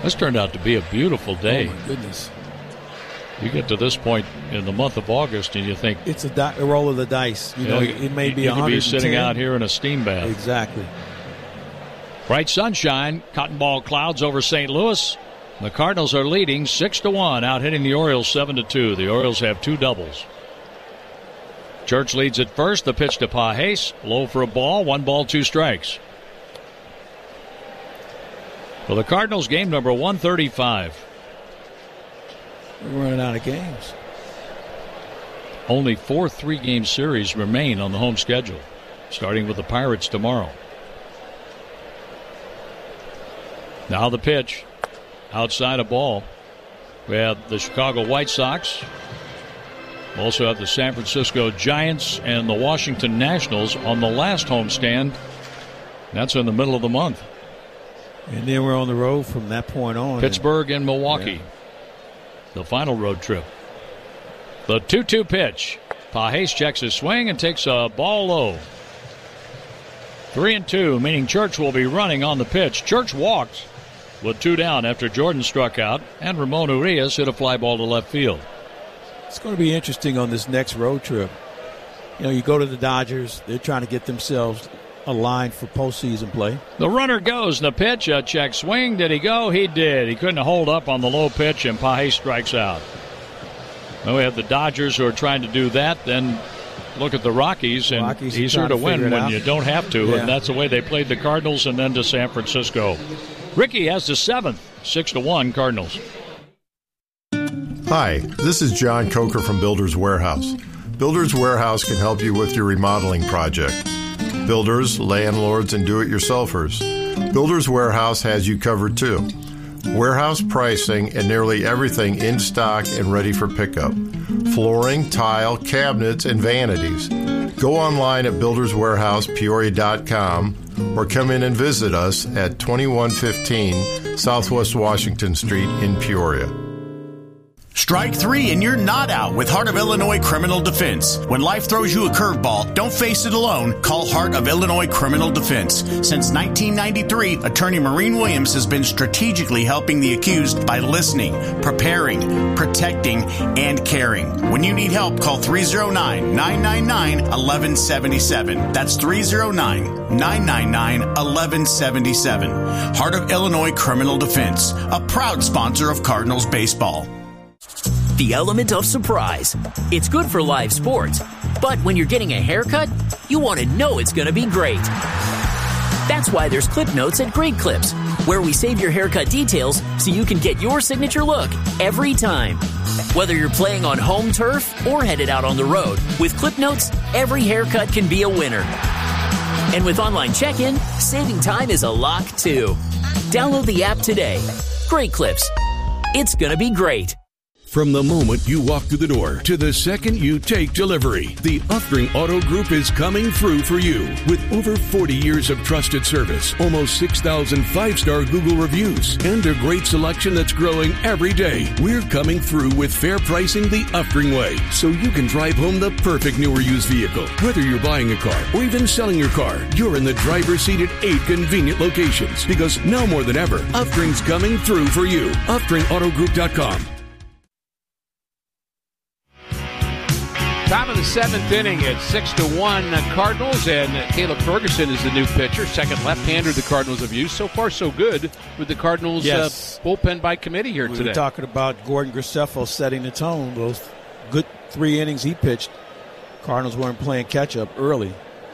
This turned out to be a beautiful day. Oh, my goodness. You get to this point in the month of August and you think it's a roll of the dice. You know, it may be 110. You could be sitting out here in a steam bath. Exactly. Bright sunshine, cotton ball clouds over St. Louis. The Cardinals are leading 6-1, out hitting the Orioles 7-2. The Orioles have 2 doubles. Church leads at first. The pitch to Pages, low for a ball. 1 ball, 2 strikes. For the Cardinals, game number 135. We're running out of games. Only 4 3-game series remain on the home schedule, starting with the Pirates tomorrow. Now the pitch. Outside a ball. We have the Chicago White Sox. We also have the San Francisco Giants and the Washington Nationals on the last homestand. That's in the middle of the month. And then we're on the road from that point on. Pittsburgh and Milwaukee. Yeah. The final road trip. The 2-2 pitch. Pages checks his swing and takes a ball low. 3-2, meaning Church will be running on the pitch. Church walked with 2 down after Jordan struck out, and Ramon Urias hit a fly ball to left field. It's going to be interesting on this next road trip. You know, you go to the Dodgers, they're trying to get themselves aligned for postseason play. The runner goes, and the pitch, a check swing. Did he go? He did. He couldn't hold up on the low pitch, and Pages strikes out. Well, we have the Dodgers who are trying to do that. Then look at the Rockies, and easier to win when you don't have to, and that's the way they played the Cardinals and then to San Francisco. Ricky has the 7th, 6-1 Cardinals. Hi, this is John Coker from Builders Warehouse. Builders Warehouse can help you with your remodeling project. Builders, landlords, and do-it-yourselfers. Builders Warehouse has you covered too. Warehouse pricing and nearly everything in stock and ready for pickup. Flooring, tile, cabinets, and vanities. Go online at builderswarehousepeoria.com or come in and visit us at 2115 Southwest Washington Street in Peoria. Strike 3 and you're not out with Heart of Illinois Criminal Defense. When life throws you a curveball, don't face it alone. Call Heart of Illinois Criminal Defense. Since 1993, Attorney Maureen Williams has been strategically helping the accused by listening, preparing, protecting, and caring. When you need help, call 309-999-1177. That's 309-999-1177. Heart of Illinois Criminal Defense, a proud sponsor of Cardinals baseball. The element of surprise. It's good for live sports, but when you're getting a haircut, you want to know it's going to be great. That's why there's Clip Notes at Great Clips, where we save your haircut details so you can get your signature look every time. Whether you're playing on home turf or headed out on the road, with Clip Notes, every haircut can be a winner. And with online check-in, saving time is a lock too. Download the app today. Great Clips. It's going to be great. From the moment you walk through the door to the second you take delivery, the Uftring Auto Group is coming through for you. With over 40 years of trusted service, almost 6,000 5-star Google reviews, and a great selection that's growing every day, we're coming through with fair pricing the Uftring way, so you can drive home the perfect new or used vehicle. Whether you're buying a car or even selling your car, you're in the driver's seat at 8 convenient locations, because now more than ever, Uftring's coming through for you. UftringAutoGroup.com. Top of the 7th inning at 6-1 Cardinals, and Caleb Ferguson is the new pitcher, second left-hander the Cardinals have used. So far, so good with the Cardinals bullpen by committee here today. We were talking about Gordon Graceffo setting the tone. Those good 3 innings he pitched. Cardinals weren't playing catch-up early.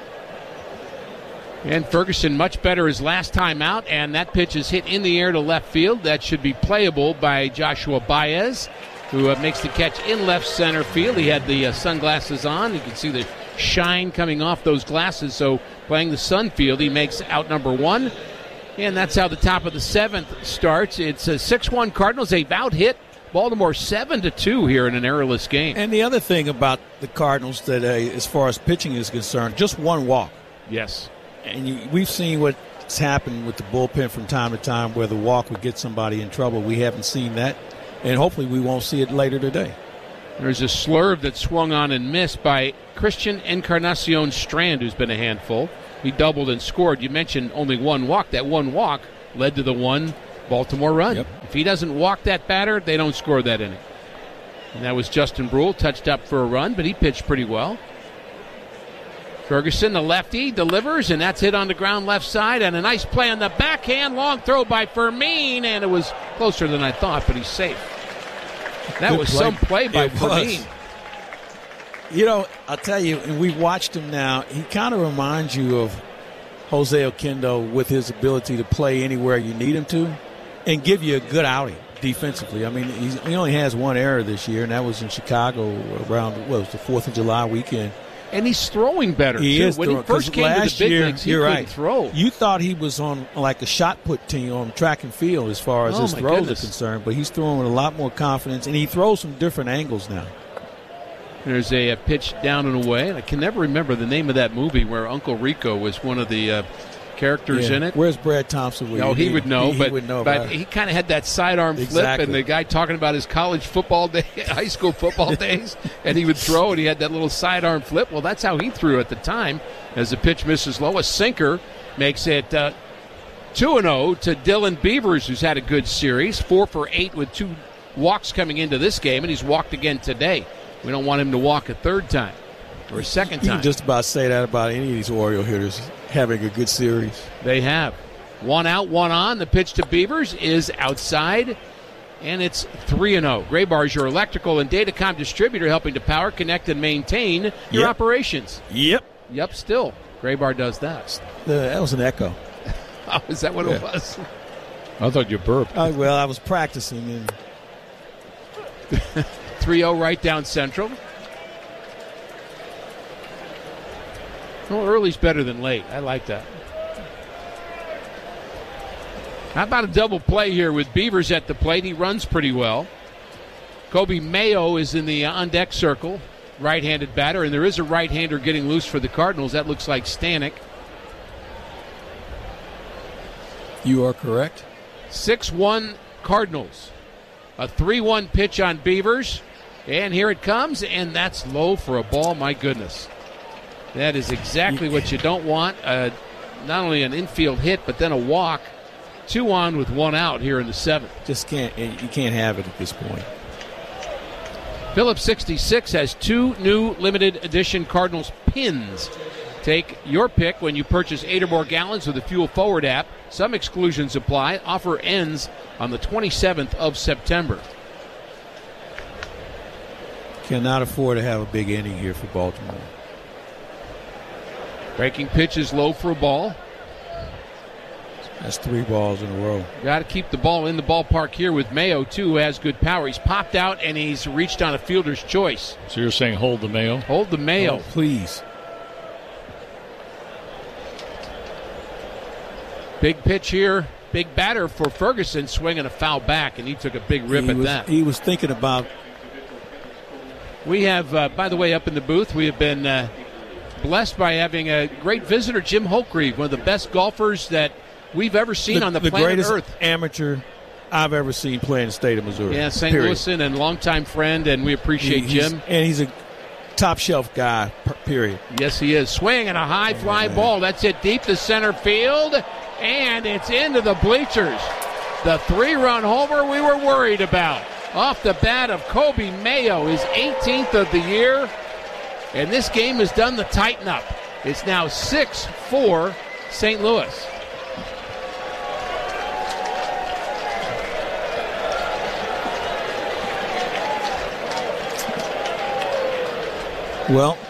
And Ferguson much better his last time out, and that pitch is hit in the air to left field. That should be playable by Joshua Baez, who makes the catch in left center field. He had the sunglasses on. You can see the shine coming off those glasses. So playing the sun field, he makes out number 1. And that's how the top of the 7th starts. It's a 6-1 Cardinals. They've out-hit Baltimore 7-2 here in an errorless game. And the other thing about the Cardinals that as far as pitching is concerned, just one walk. Yes. And we've seen what's happened with the bullpen from time to time where the walk would get somebody in trouble. We haven't seen that. And hopefully we won't see it later today. There's a slurve that swung on and missed by Christian Encarnacion Strand, who's been a handful. He doubled and scored. You mentioned only one walk. That one walk led to the one Baltimore run. Yep. If he doesn't walk that batter, they don't score that inning. And that was Justin Brule, touched up for a run, but he pitched pretty well. Ferguson, the lefty, delivers, and that's hit on the ground left side, and a nice play on the backhand, long throw by Fermin, and it was closer than I thought, but he's safe. That Good was play. some play by It Fermin. was. You know, I'll tell you, and we've watched him now, he kind of reminds you of Jose Oquendo with his ability to play anywhere you need him to and give you a good outing defensively. I mean, he only has one error this year, and that was in Chicago around, what was the 4th of July weekend. And he's throwing better, He too. is When throwing, he first 'cause came to the last big year, leagues, he you're couldn't right. throw. You thought he was on like a shot put team on track and field as far as Oh, his my throws goodness. are concerned, but he's throwing with a lot more confidence, and he throws from different angles now. There's a pitch down and away, and I can never remember the name of that movie where Uncle Rico was one of the characters Yeah. in it. Where's Brad Thompson? No, he would know, he would know but about it. he kind of had that sidearm flip, Exactly. and the guy talking about his college football day, high school football days, and he would throw, and he had that little sidearm flip. Well, that's how he threw at the time. As the pitch misses low, a sinker makes it 2-0 to Dylan Beavers, who's had a good series, 4 for 8 with 2 walks coming into this game, and he's walked again today. We don't want him to walk a third time or a second You time. can just about say that about any of these Oriole hitters having a good series. They have. 1 out, 1 on. The pitch to Beavers is outside, and it's 3-0. Graybar is your electrical and datacom distributor, helping to power, connect, and maintain your Yep. operations. Yep. Yep, still. Graybar does that. That was an echo. Oh, is that what it Yeah. was? I thought you burped. Well, I was practicing, and 3-0 right down central. Well, early's better than late. I like that. How about a double play here with Beavers at the plate? He runs pretty well. Kobe Mayo is in the on-deck circle, right-handed batter, and there is a right-hander getting loose for the Cardinals. That looks like Stanek. you are correct. 6-1 Cardinals. A 3-1 pitch on Beavers, and here it comes, and that's low for a ball. My goodness. That is exactly what you don't want. Not only an infield hit, but then a walk. 2 on with 1 out here in the 7th. Just can't. You can't have it at this point. Phillips 66 has 2 new limited edition Cardinals pins. Take your pick when you purchase 8 or more gallons with the Fuel Forward app. Some exclusions apply. Offer ends on the 27th of September. Cannot afford to have a big inning here for Baltimore. Breaking pitch is low for a ball. That's 3 balls in a row. Got to keep the ball in the ballpark here with Mayo, too, who has good power. He's popped out, and he's reached on a fielder's choice. So you're saying hold the Mayo? Hold the Mayo. Oh, please. Big pitch here. Big batter for Ferguson, swinging a foul back, and he took a big rip at that. He was thinking about. We have, by the way, up in the booth, we have been blessed by having a great visitor, Jim Holtgreave, one of the best golfers that we've ever seen on the planet greatest Earth. Amateur I've ever seen play in the state of Missouri. Yeah, St. Period. Louisan and longtime friend, and we appreciate Jim. And he's a top shelf guy, period. Yes, he is. Swing and a high fly ball. That's it deep to center field, and it's into the bleachers. The 3-run homer we were worried about. Off the bat of Kobe Mayo, his 18th of the year, and this game has done the tighten up. It's now 6-4 St. Louis. Well,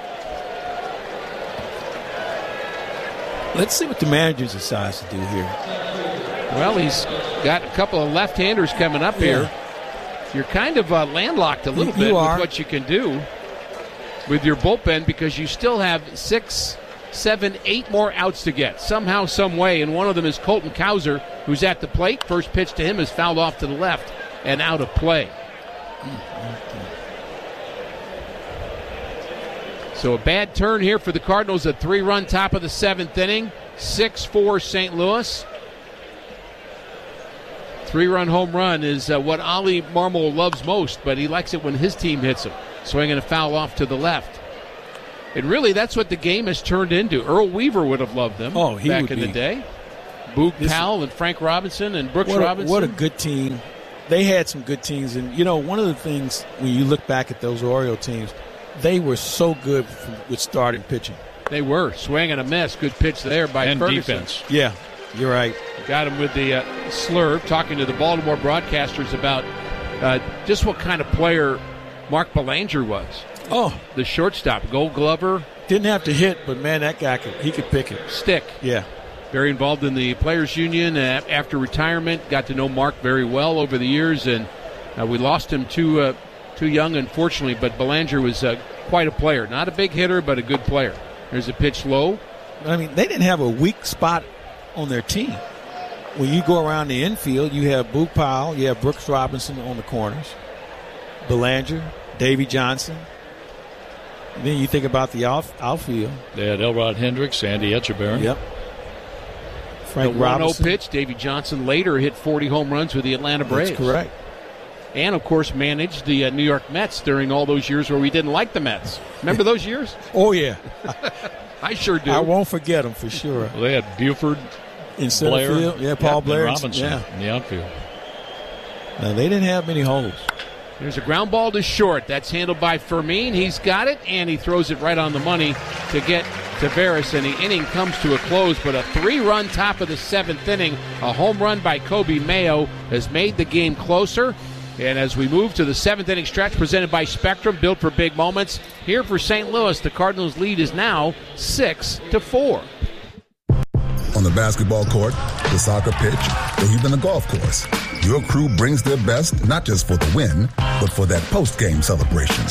let's see what the manager decides to do here. Well, he's got a couple of left-handers coming up here. You're kind of landlocked a little bit with what you can do with your bullpen because you still have 6, 7, 8 more outs to get somehow, some way, and one of them is Colton Cowser, who's at the plate. First pitch to him is fouled off to the left and out of play. So a bad turn here for the Cardinals, a 3-run top of the 7th inning, 6-4 St. Louis. 3-run home run is what Ollie Marmol loves most, but he likes it when his team hits him. Swinging a foul off to the left. And really, that's what the game has turned into. Earl Weaver would have loved them back in the day. Boog Powell and Frank Robinson and Brooks Robinson. What a good team. They had some good teams. And, one of the things when you look back at those Oriole teams, they were so good with starting pitching. They were. Swing and a miss. Good pitch there by and Ferguson. Defense. Yeah, you're right. Got him with the slurve, talking to the Baltimore broadcasters about just what kind of player Mark Belanger was. Oh. The shortstop, Gold Glover. Didn't have to hit, but, man, that guy he could pick it. Stick. Yeah. Very involved in the Players Union after retirement. Got to know Mark very well over the years, and we lost him too young, unfortunately. But Belanger was quite a player. Not a big hitter, but a good player. There's a pitch low. I mean, they didn't have a weak spot on their team. When you go around the infield, you have Boog Powell, you have Brooks Robinson on the corners, Belanger, Davey Johnson. And then you think about the outfield. They had Elrod Hendricks, Andy Etchebarren. Yep. Frank the Robinson. 1-0 pitch. Davey Johnson later hit 40 home runs with the Atlanta Braves. That's correct. And, of course, managed the New York Mets during all those years where we didn't like the Mets. Remember those years? Oh, yeah. I sure do. I won't forget them for sure. Well, they had Buford, in center Blair, field. Yeah, Paul Blair. and Robinson in the outfield. Now, they didn't have many holes. There's a ground ball to short. That's handled by Fermin. He's got it, and he throws it right on the money to get Taveras, and the inning comes to a close. But a 3-run top of the 7th inning, a home run by Kobe Mayo has made the game closer. And as we move to the 7th inning stretch presented by Spectrum, built for big moments, here for St. Louis, the Cardinals' lead is now 6-4. On the basketball court, the soccer pitch, or even the golf course, your crew brings their best not just for the win, but for that post-game celebration.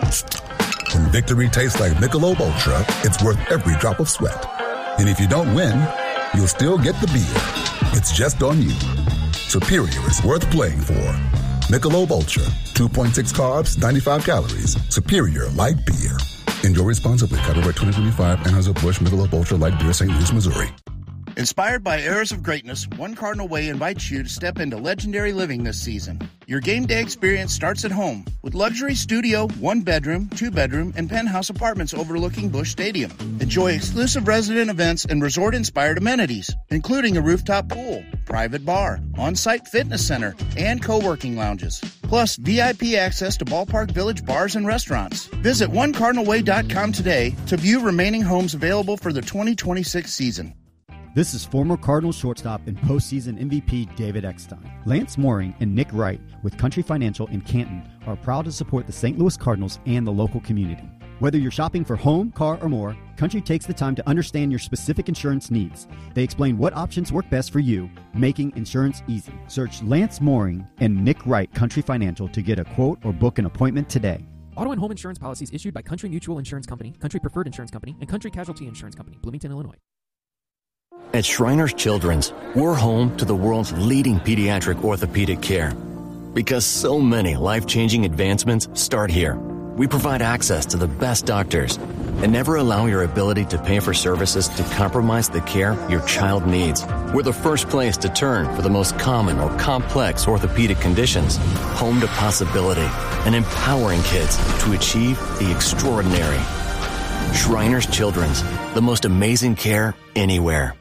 When victory tastes like Michelob Ultra, it's worth every drop of sweat. And if you don't win, you'll still get the beer. It's just on you. Superior is worth playing for. Michelob Ultra, 2.6 carbs, 95 calories. Superior light beer. Enjoy responsibly. Copyright 2025. Anheuser-Busch Michelob Ultra Light Beer, St. Louis, Missouri. Inspired by Eras of Greatness, One Cardinal Way invites you to step into legendary living this season. Your game day experience starts at home with luxury studio, 1-bedroom, 2-bedroom, and penthouse apartments overlooking Busch Stadium. Enjoy exclusive resident events and resort-inspired amenities, including a rooftop pool, private bar, on-site fitness center, and co-working lounges. Plus, VIP access to Ballpark Village bars and restaurants. Visit OneCardinalWay.com today to view remaining homes available for the 2026 season. This is former Cardinals shortstop and postseason MVP David Eckstein. Lance Mooring and Nick Wright with Country Financial in Canton are proud to support the St. Louis Cardinals and the local community. Whether you're shopping for home, car, or more, Country takes the time to understand your specific insurance needs. They explain what options work best for you, making insurance easy. Search Lance Mooring and Nick Wright Country Financial to get a quote or book an appointment today. Auto and home insurance policies issued by Country Mutual Insurance Company, Country Preferred Insurance Company, and Country Casualty Insurance Company, Bloomington, Illinois. At Shriners Children's, we're home to the world's leading pediatric orthopedic care. Because so many life-changing advancements start here. We provide access to the best doctors and never allow your ability to pay for services to compromise the care your child needs. We're the first place to turn for the most common or complex orthopedic conditions. Home to possibility and empowering kids to achieve the extraordinary. Shriners Children's, the most amazing care anywhere.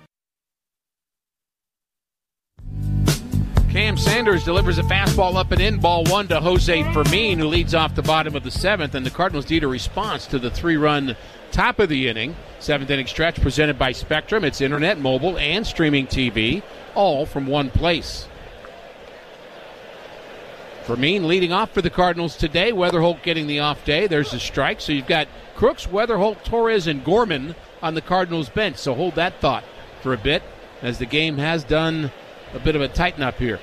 Cam Sanders delivers a fastball up and in, ball 1 to Jose Fermin, who leads off the bottom of the 7th, and the Cardinals need a response to the 3-run top of the inning. 7th inning stretch presented by Spectrum. It's internet, mobile, and streaming TV, all from one place. Fermin leading off for the Cardinals today. Weatherholt getting the off day. There's a strike. So you've got Crooks, Weatherholt, Torres, and Gorman on the Cardinals bench. So hold that thought for a bit, as the game has done a bit of a tighten-up here.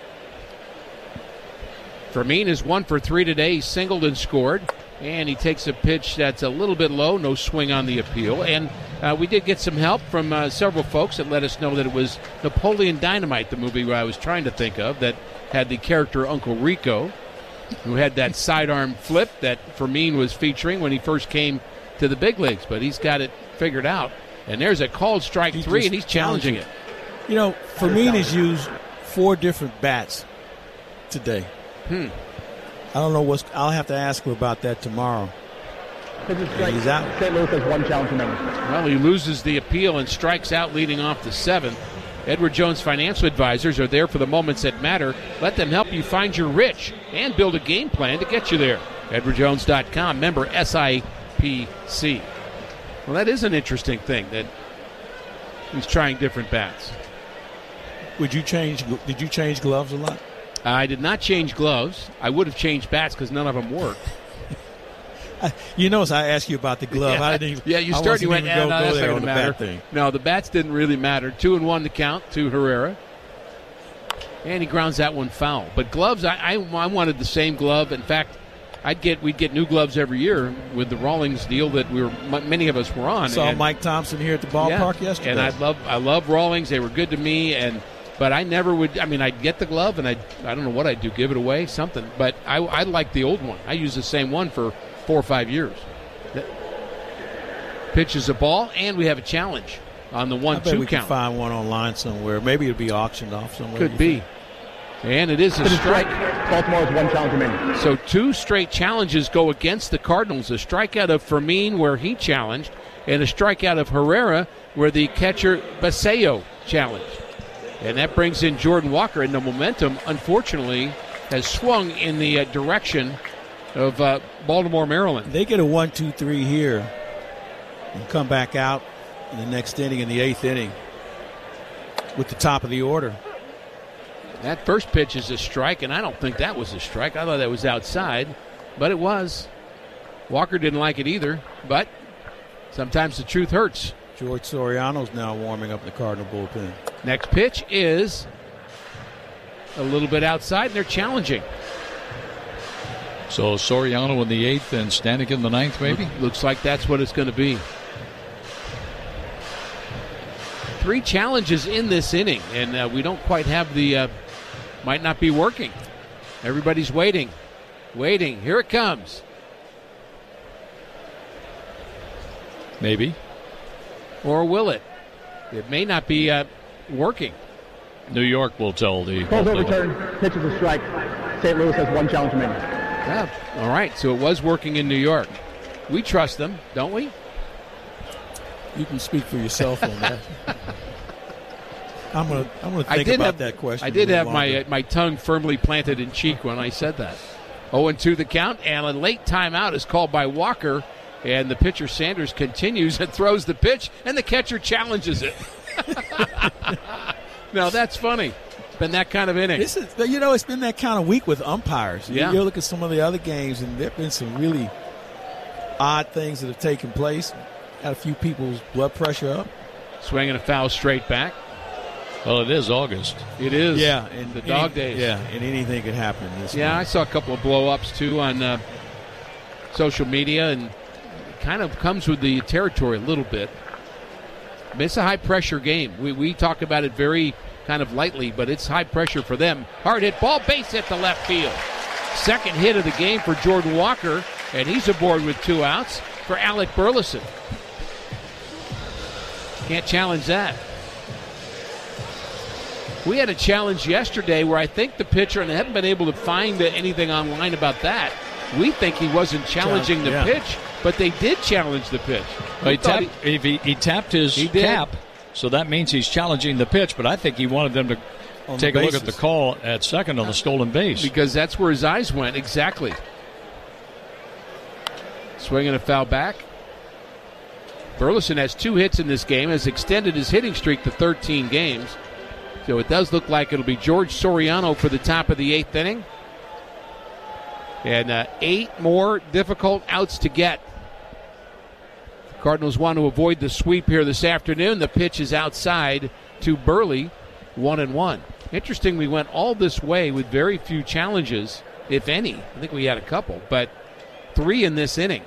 Fermin is 1 for 3 today. He singled and scored. And he takes a pitch that's a little bit low. No swing on the appeal. And we did get some help from several folks that let us know that it was Napoleon Dynamite, the movie I was trying to think of, that had the character Uncle Rico, who had that sidearm flip that Fermin was featuring when he first came to the big leagues. But he's got it figured out. And there's a called strike 3, and he's challenging it. You know, Fermin has used 4 different bats today. I don't know I'll have to ask him about that tomorrow. He's out. St. Louis has 1 challenge remaining. Well, he loses the appeal and strikes out leading off the 7th. Edward Jones Financial Advisors are there for the moments that matter. Let them help you find your rich and build a game plan to get you there. EdwardJones.com, member SIPC. Well, that is an interesting thing that he's trying different bats. Did you change gloves a lot? I did not change gloves. I would have changed bats because none of them worked. You notice I asked you about the glove. Yeah, I didn't even, you started. You went, no, that's not going to matter. Thing. No, the bats didn't really matter. 2-1 to count to Herrera, and he grounds that one foul. But gloves, I wanted the same glove. In fact, we'd get new gloves every year with the Rawlings deal that many of us were on. Saw Mike Thompson here at the ballpark yesterday, and I love Rawlings. They were good to me, but I never would. I mean, I'd get the glove, and I don't know what I'd do, give it away, something. But I like the old one. I used the same one for 4 or 5 years. Pitches a ball, and we have a challenge on the 1-2 count. I bet we can find one online somewhere. Maybe it'll be auctioned off somewhere. Could be. And it is a strike. Baltimore has 1 challenge remaining. So 2 straight challenges go against the Cardinals. A strikeout of Fermin where he challenged, and a strikeout of Herrera where the catcher Basello challenged. And that brings in Jordan Walker, and the momentum, unfortunately, has swung in the direction of Baltimore, Maryland. They get a 1-2-3 here and come back out in the next inning, in the 8th inning, with the top of the order. That first pitch is a strike, and I don't think that was a strike. I thought that was outside, but it was. Walker didn't like it either, but sometimes the truth hurts. George Soriano's now warming up the Cardinal bullpen. Next pitch is a little bit outside, and they're challenging. So Soriano in the 8th and Stanek in the 9th, maybe? Looks like that's what it's going to be. 3 challenges in this inning, and we don't quite have the might not be working. Everybody's waiting. Here it comes. Maybe. Or will it? It may not be working. New York will tell the... Ball's overturned. Pitch is a strike. St. Louis has 1 challenge remaining. Yeah. All right, so it was working in New York. We trust them, don't we? You can speak for yourself on that. I'm gonna think about that question. I did have my tongue firmly planted in cheek when I said that. 0-2 the count, and a late timeout is called by Walker, and the pitcher Sanders continues and throws the pitch, and the catcher challenges it. Now that's funny. Been that kind of inning. It's been that kind of week with umpires. Yeah. You look at some of the other games, and there have been some really odd things that have taken place. Had a few people's blood pressure up. Swinging a foul straight back. Well, it is August. It is. Yeah. And the dog days. Yeah, and anything could happen. I saw a couple of blow-ups, too, on social media, and it kind of comes with the territory a little bit. I mean, it's a high-pressure game. We talk about it very kind of lightly, but it's high pressure for them. Hard hit ball, base hit to left field. Second hit of the game for Jordan Walker, and he's aboard with 2 outs for Alec Burleson. Can't challenge that. We had a challenge yesterday where I think the pitcher, and I haven't been able to find anything online about that, we think he wasn't challenging the pitch, but they did challenge the pitch. Well, he tapped his cap, so that means he's challenging the pitch, but I think he wanted them to take a look at the call at second on the stolen base. Because that's where his eyes went, exactly. Swinging a foul back. Burleson has 2 hits in this game, has extended his hitting streak to 13 games. So it does look like it'll be George Soriano for the top of the 8th inning. And 8 more difficult outs to get. The Cardinals want to avoid the sweep here this afternoon. The pitch is outside to Burley, 1-1. Interesting, we went all this way with very few challenges, if any. I think we had a couple, but 3 in this inning.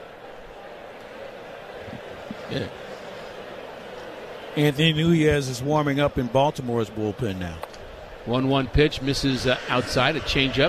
Yeah. Anthony Nunez is warming up in Baltimore's bullpen now. 1-1 pitch, misses outside, a changeup.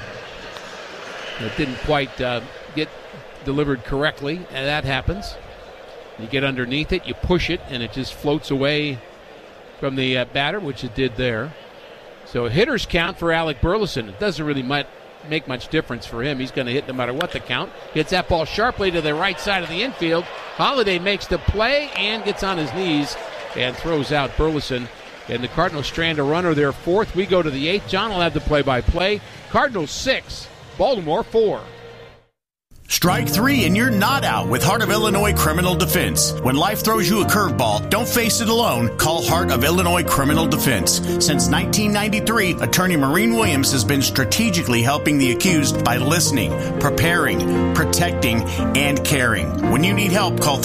It didn't quite get delivered correctly, and that happens. You get underneath it, you push it, and it just floats away from the batter, which it did there. So a hitter's count for Alec Burleson. It doesn't really make much difference for him. He's going to hit no matter what the count. Hits that ball sharply to the right side of the infield. Holiday makes the play and gets on his knees and throws out Burleson. And the Cardinals strand a runner there fourth. We go to the eighth. John will have the play-by-play. Cardinals 6, Baltimore 4. Strike 3 and you're not out with Heart of Illinois Criminal Defense. When life throws you a curveball, don't face it alone. Call Heart of Illinois Criminal Defense. Since 1993, Attorney Maureen Williams has been strategically helping the accused by listening, preparing, protecting, and caring. When you need help, call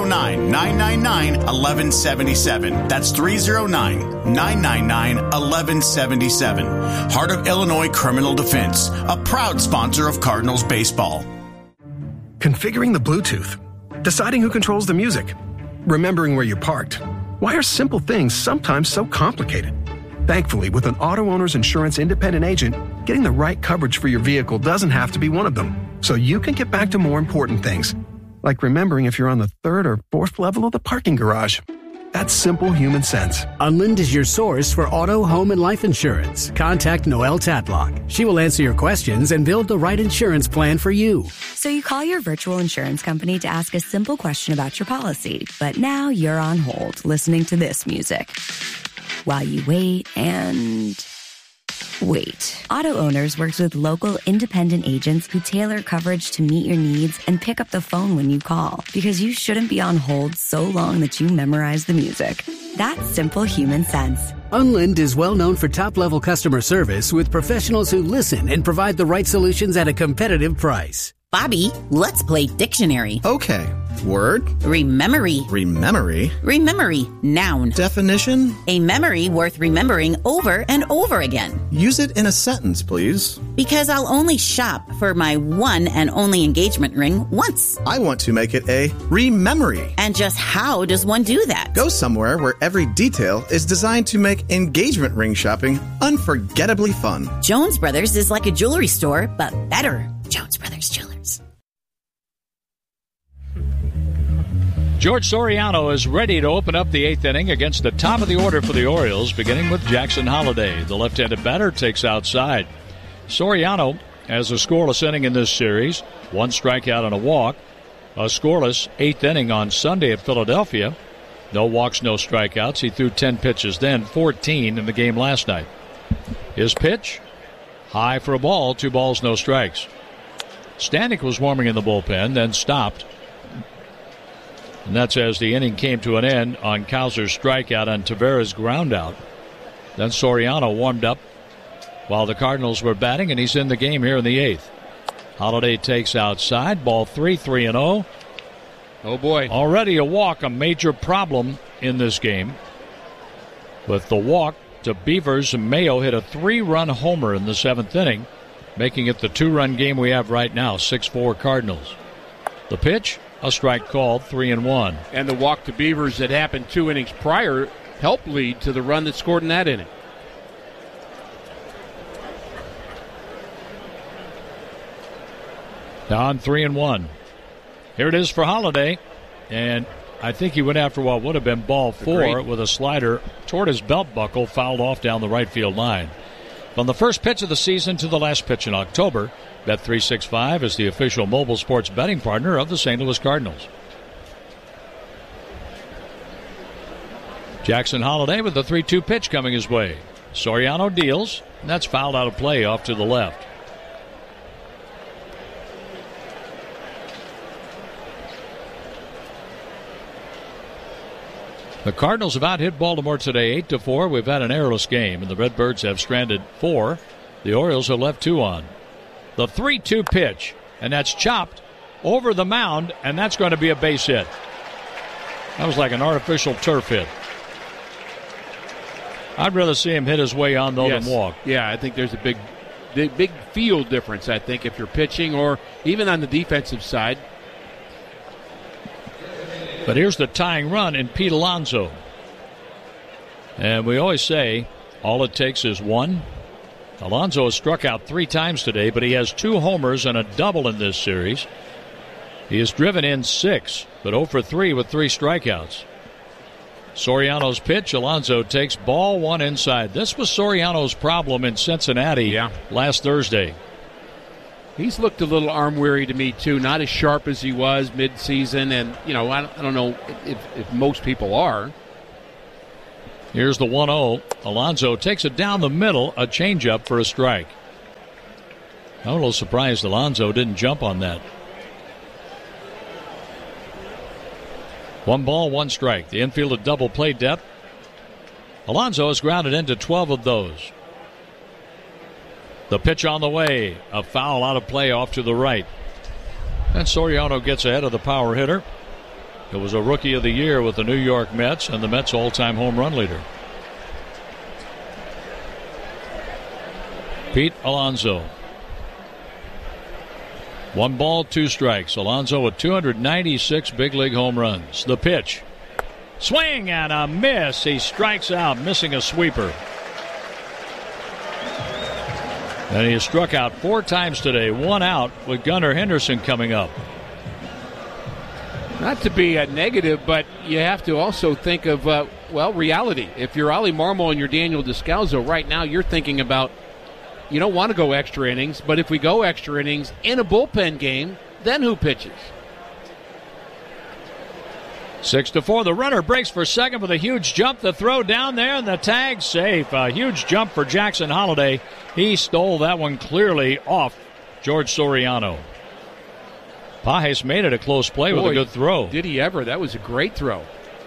309-999-1177. That's 309-999-1177. Heart of Illinois Criminal Defense, a proud sponsor of Cardinals baseball. Configuring the Bluetooth, deciding who controls the music, remembering where you parked. Why are simple things sometimes so complicated? Thankfully, with an auto owner's insurance independent agent, getting the right coverage for your vehicle doesn't have to be one of them. So you can get back to more important things, like remembering if you're on the third or fourth level of the parking garage. That's simple human sense. Unlind is your source for auto, home, and life insurance. Contact Noelle Tatlock. She will answer your questions and build the right insurance plan for you. So you call your virtual insurance company to ask a simple question about your policy, but now you're on hold listening to this music while you wait and wait. Auto Owners works with local independent agents who tailor coverage to meet your needs and pick up the phone when you call, because you shouldn't be on hold so long that you memorize the music. That's simple human sense. Unlind is well known for top-level customer service with professionals who listen and provide the right solutions at a competitive price. Bobby, let's play dictionary. Okay. Word. Rememory. Rememory. Rememory. Noun. Definition. A memory worth remembering over and over again. Use it in a sentence, please. Because I'll only shop for my one and only engagement ring once. I want to make it a rememory. And just how does one do that? Go somewhere where every detail is designed to make engagement ring shopping unforgettably fun. Jones Brothers is like a jewelry store, but better. Jones Brothers Jewelers. George Soriano is ready to open up the eighth inning against the top of the order for the Orioles, beginning with Jackson Holliday. The left-handed batter takes outside. Soriano has a scoreless inning in this series, one strikeout and a walk. A scoreless eighth inning on Sunday at Philadelphia. No walks, no strikeouts. He threw 10 pitches then, 14 in the game last night. His pitch, high for a ball, 2 balls, no strikes. Stanek was warming in the bullpen, then stopped. And that's as the inning came to an end on Kowser's strikeout on Tavares' groundout. Then Soriano warmed up while the Cardinals were batting, and he's in the game here in the eighth. Holliday takes outside, ball 3-0. Oh, boy. Already a walk, a major problem in this game. With the walk to Beavers, and Mayo hit a 3-run homer in the 7th inning, making it the 2-run game we have right now, 6-4 Cardinals. The pitch, a strike called, 3-1. And the walk to Beavers that happened 2 innings prior helped lead to the run that scored in that inning. Down 3-1. Here it is for Holliday, and I think he went after what would have been ball 4 with a slider toward his belt buckle, fouled off down the right field line. From the first pitch of the season to the last pitch in October, Bet365 is the official mobile sports betting partner of the St. Louis Cardinals. Jackson Holliday with the 3-2 pitch coming his way. Soriano deals, and that's fouled out of play off to the left. The Cardinals have out-hit Baltimore today 8-4. We've had an errorless game, and the Redbirds have stranded 4. The Orioles have left 2 on. The 3-2 pitch, and that's chopped over the mound, and that's going to be a base hit. That was like an artificial turf hit. I'd rather see him hit his way on though than walk. Yeah, I think there's a big field difference, I think, if you're pitching or even on the defensive side. But here's the tying run in Pete Alonso. And we always say all it takes is one. Alonso has struck out 3 times today, but he has 2 homers and a double in this series. He has driven in 6, but 0 for 3 with 3 strikeouts. Soriano's pitch, Alonso takes ball 1 inside. This was Soriano's problem in Cincinnati last Thursday. He's looked a little arm-weary to me, too. Not as sharp as he was mid-season. And, you know, I don't know if most people are. Here's the 1-0. Alonso takes it down the middle, a changeup for a strike. I'm a little surprised Alonso didn't jump on that. 1 ball, 1 strike. The infield at double play depth. Alonso has grounded into 12 of those. The pitch on the way. A foul out of play off to the right. And Soriano gets ahead of the power hitter. It was a Rookie of the Year with the New York Mets and the Mets all-time home run leader. Pete Alonso. 1 ball, 2 strikes. Alonso with 296 big league home runs. The pitch. Swing and a miss. He strikes out, missing a sweeper. And he has struck out 4 times today. 1 out with Gunnar Henderson coming up. Not to be a negative, but you have to also think of, reality. If you're Ollie Marmol and you're Daniel Descalzo, right now you're thinking about, you don't want to go extra innings, but if we go extra innings in a bullpen game, then who pitches? 6-4. The runner breaks for second with a huge jump. The throw down there, and the tag safe. A huge jump for Jackson Holliday. He stole that one clearly off George Soriano. Pages made it a close play with a good throw. Did he ever? That was a great throw.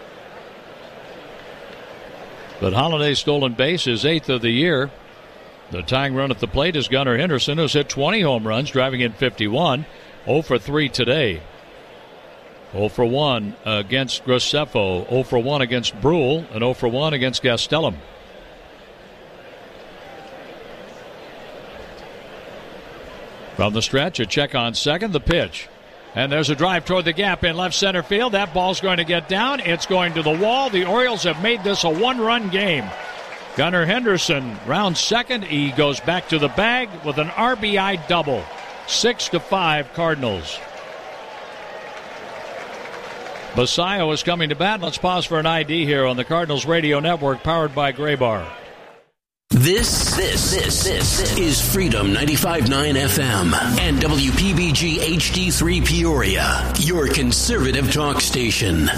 But Holliday's stolen base is 8th of the year. The tying run at the plate is Gunnar Henderson, who's hit 20 home runs, driving in 51. 0 for 3 today. 0 for 1 against Graceffo. 0 for 1 against Brule. And 0 for 1 against Gastelum. From the stretch, a check on second. The pitch. And there's a drive toward the gap in left center field. That ball's going to get down. It's going to the wall. The Orioles have made this a 1-run game. Gunnar Henderson rounds second. He goes back to the bag with an RBI double. 6-5 Cardinals. Basayo is coming to bat. Let's pause for an ID here on the Cardinals Radio Network, powered by Graybar. This is Freedom 95.9 FM and WPBG HD3 Peoria, your conservative talk station.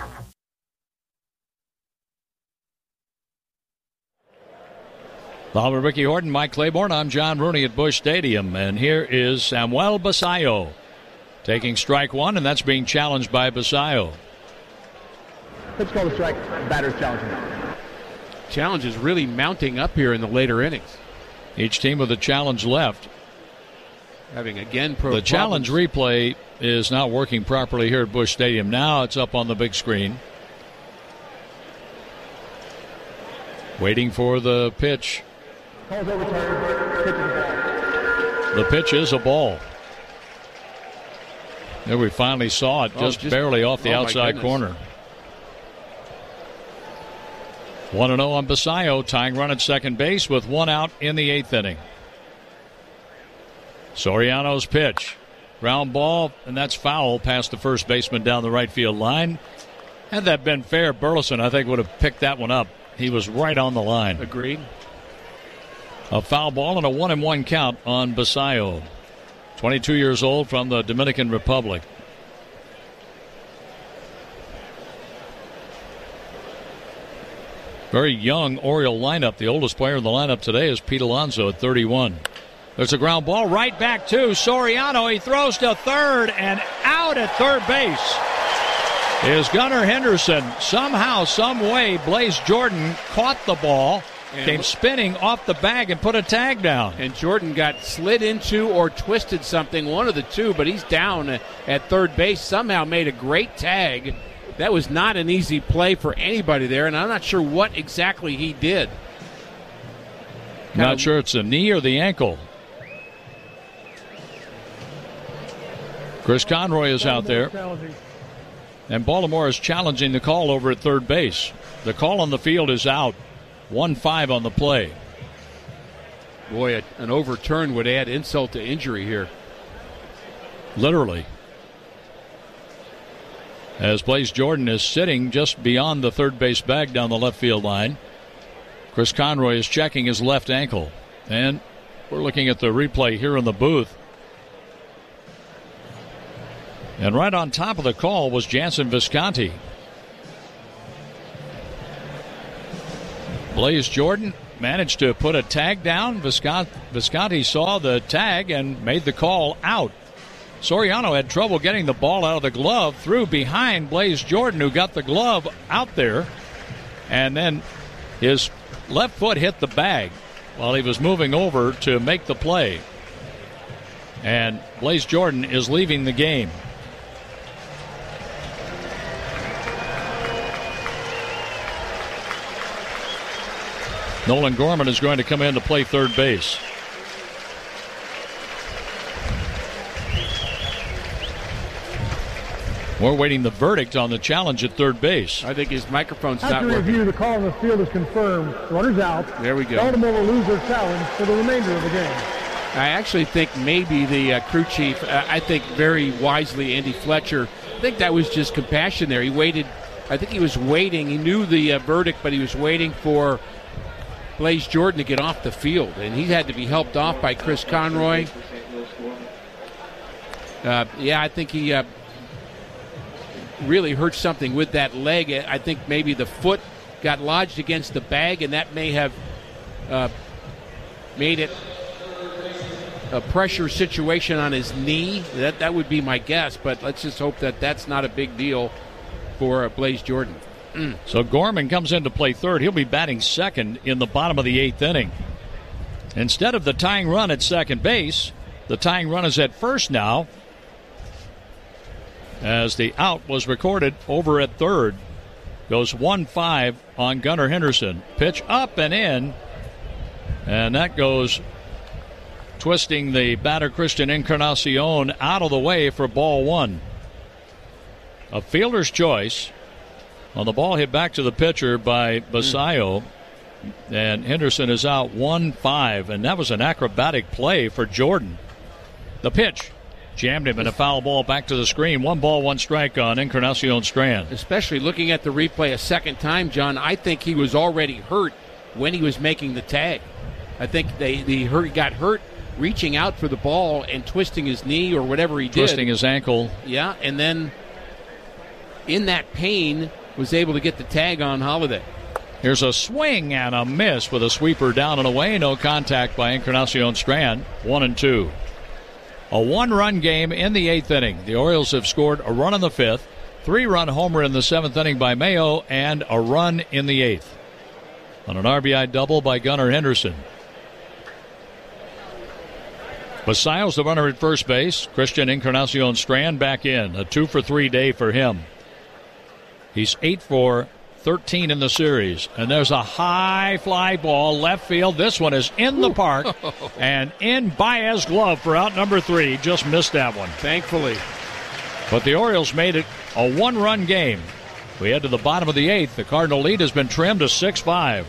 Well, with Ricky Horton, Mike Claiborne, I'm John Rooney at Busch Stadium, and here is Samuel Basayo taking strike 1, and that's being challenged by Basayo. Pitch called a strike. Batter's challenging. Challenge is really mounting up here in the later innings. Each team with a challenge left. Having again the challenge replay is not working properly here at Busch Stadium. Now it's up on the big screen. Waiting for the pitch. Calls overturned. Pitch is a ball. The pitch is a ball. There we finally saw it, just barely off the outside corner. 1-0 on Basayo, tying run at second base with 1 out in the 8th inning. Soriano's pitch. Ground ball, and that's foul past the first baseman down the right field line. Had that been fair, Burleson, I think, would have picked that one up. He was right on the line. Agreed. A foul ball and a 1-1 count on Basayo. 22 years old from the Dominican Republic. Very young Oriole lineup. The oldest player in the lineup today is Pete Alonso at 31. There's a ground ball right back to Soriano. He throws to third and out at third base is Gunnar Henderson. Somehow, some way, Blaze Jordan caught the ball, came spinning off the bag and put a tag down. And Jordan got slid into or twisted something, one of the two, but he's down at third base. Somehow made a great tag. That was not an easy play for anybody there, and I'm not sure what exactly he did. Not sure it's the knee or the ankle. Chris Conroy is out there. And Baltimore is challenging the call over at third base. The call on the field is out. 1-5 on the play. Boy, an overturn would add insult to injury here. Literally. As Blaze Jordan is sitting just beyond the third base bag down the left field line. Chris Conroy is checking his left ankle. And we're looking at the replay here in the booth. And right on top of the call was Jansen Visconti. Blaze Jordan managed to put a tag down. Visconti saw the tag and made the call out. Soriano had trouble getting the ball out of the glove, threw behind Blaze Jordan, who got the glove out there, and then his left foot hit the bag while he was moving over to make the play. And Blaze Jordan is leaving the game. Nolan Gorman is going to come in to play third base. We're waiting the verdict on the challenge at third base. I think his microphone's not After working. review, the call on the field is confirmed. Runners out. There we go. Baltimore will lose their challenge for the remainder of the game. I actually think maybe the crew chief, I think very wisely, Andy Fletcher, I think that was just compassion there. He waited. I think he was waiting. He knew the verdict, but he was waiting for Blaze Jordan to get off the field, and he had to be helped off by Chris Conroy. I think he really hurt something with that leg. I think maybe the foot got lodged against the bag, and that may have made it a pressure situation on his knee. That would be my guess, but let's just hope that that's not a big deal for Blaze Jordan. So Gorman comes in to play third. He'll be batting second in the bottom of the eighth inning. Instead of the tying run at second base, the tying run is at first now, as the out was recorded over at third. Goes 1-5 on Gunnar Henderson. Pitch up and in, and that goes twisting the batter Christian Encarnacion out of the way for ball one. A fielder's choice on the ball hit back to the pitcher by Basayo, and Henderson is out 1-5, and that was an acrobatic play for Jordan. The pitch jammed him in a foul ball back to the screen. 1 ball, 1 strike on Encarnacion Strand. Especially looking at the replay a second time, John, I think he was already hurt when he was making the tag. I think he got hurt reaching out for the ball and twisting his knee or whatever he did. Twisting his ankle. Yeah, and then in that pain was able to get the tag on Holiday. Here's a swing and a miss with a sweeper down and away. No contact by Encarnacion Strand. 1-2. A 1-run game in the eighth inning. The Orioles have scored a run in the fifth, 3-run homer in the seventh inning by Mayo, and a run in the eighth on an RBI double by Gunnar Henderson. Basayo's the runner at first base. Christian Encarnacion Strand back in. A 2-for-3 day for him. He's 8 for 13 in the series. And there's a high fly ball left field. This one is in the park and in Baez's glove for out number 3. Just missed that one. Thankfully. But the Orioles made it a 1-run game. We head to the bottom of the eighth. The Cardinal lead has been trimmed to 6-5.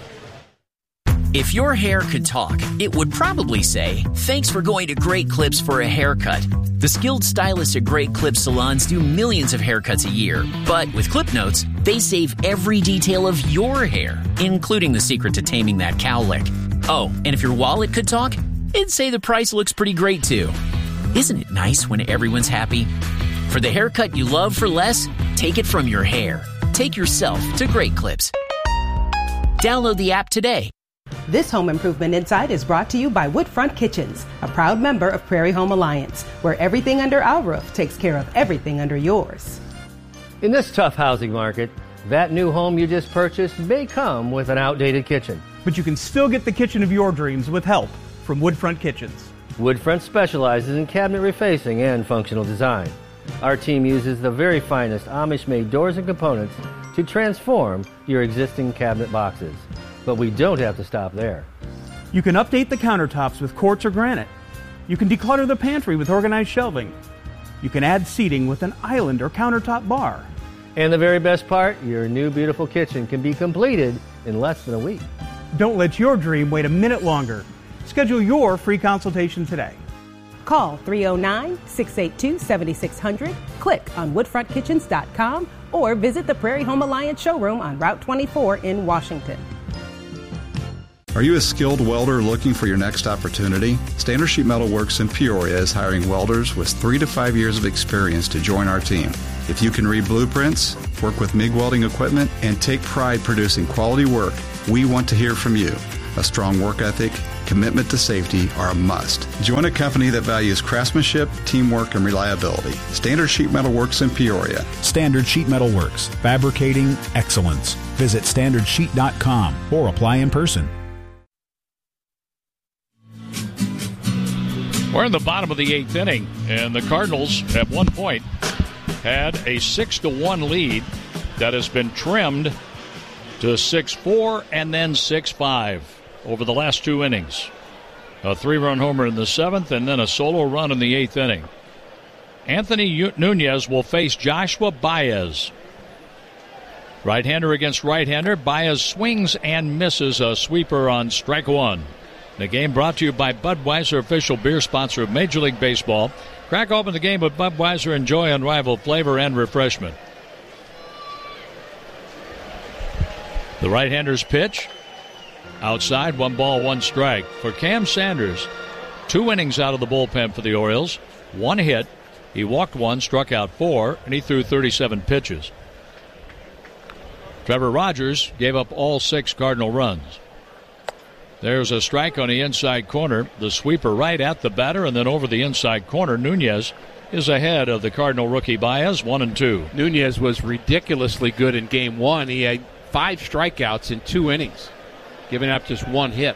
If your hair could talk, it would probably say, "Thanks for going to Great Clips for a haircut." The skilled stylists at Great Clips salons do millions of haircuts a year. But with Clip Notes, they save every detail of your hair, including the secret to taming that cowlick. Oh, and if your wallet could talk, it'd say the price looks pretty great too. Isn't it nice when everyone's happy? For the haircut you love for less, take it from your hair. Take yourself to Great Clips. Download the app today. This Home Improvement Insight is brought to you by Woodfront Kitchens, a proud member of Prairie Home Alliance, where everything under our roof takes care of everything under yours. In this tough housing market, that new home you just purchased may come with an outdated kitchen. But you can still get the kitchen of your dreams with help from Woodfront Kitchens. Woodfront specializes in cabinet refacing and functional design. Our team uses the very finest Amish-made doors and components to transform your existing cabinet boxes. But we don't have to stop there. You can update the countertops with quartz or granite. You can declutter the pantry with organized shelving. You can add seating with an island or countertop bar. And the very best part, your new beautiful kitchen can be completed in less than a week. Don't let your dream wait a minute longer. Schedule your free consultation today. Call 309-682-7600, click on woodfrontkitchens.com, or visit the Prairie Home Alliance showroom on Route 24 in Washington. Are you a skilled welder looking for your next opportunity? Standard Sheet Metal Works in Peoria is hiring welders with 3 to 5 years of experience to join our team. If you can read blueprints, work with MIG welding equipment, and take pride producing quality work, We want to hear from you. A strong work ethic, commitment to safety are a must. Join a company that values craftsmanship, teamwork, and reliability. Standard Sheet Metal Works in Peoria. Standard Sheet Metal Works, fabricating excellence. Visit standardsheet.com or apply in person. We're in the bottom of the 8th inning, and the Cardinals, at one point, had a 6-1 lead that has been trimmed to 6-4 and then 6-5 over the last 2 innings. A 3-run homer in the 7th and then a solo run in the 8th inning. Anthony Nunez will face Joshua Baez. Right-hander against right-hander. Baez swings and misses a sweeper on strike one. The game brought to you by Budweiser, official beer sponsor of Major League Baseball. Crack open the game with Budweiser. Enjoy unrivaled flavor and refreshment. The right-hander's pitch. Outside, 1 ball, 1 strike. For Cam Sanders, 2 innings out of the bullpen for the Orioles. 1 hit. He walked 1, struck out 4, and he threw 37 pitches. Trevor Rogers gave up all 6 Cardinal runs. There's a strike on the inside corner. The sweeper right at the batter, and then over the inside corner. Nunez is ahead of the Cardinal rookie Baez, 1-2. Nunez was ridiculously good in Game 1. He had 5 strikeouts in 2 innings, giving up just 1 hit.